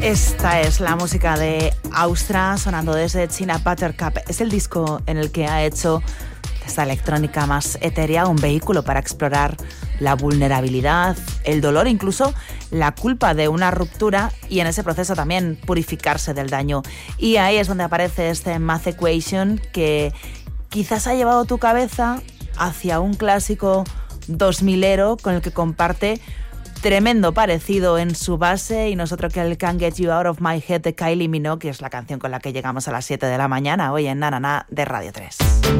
Esta es la música de Austra sonando desde China Buttercup. Es el disco en el que ha hecho esta electrónica más etérea un vehículo para explorar la vulnerabilidad, el dolor, incluso la culpa de una ruptura y en ese proceso también purificarse del daño. Y ahí es donde aparece este Math Equation que quizás ha llevado tu cabeza hacia un clásico 2000ero con el que comparte tremendo parecido en su base y nosotros que el Can't Get You Out of My Head de Kylie Minogue, que es la canción con la que llegamos a las 7 de la mañana hoy en Na Na Na de Radio 3.